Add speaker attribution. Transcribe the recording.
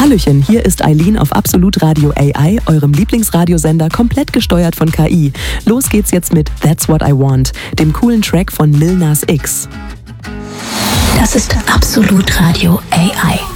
Speaker 1: Hallöchen, hier ist Eileen auf Absolut Radio AI, eurem Lieblingsradiosender, komplett gesteuert von KI. Los geht's jetzt mit That's What I Want, dem coolen Track von Lil Nas X.
Speaker 2: Das ist Absolut Radio AI.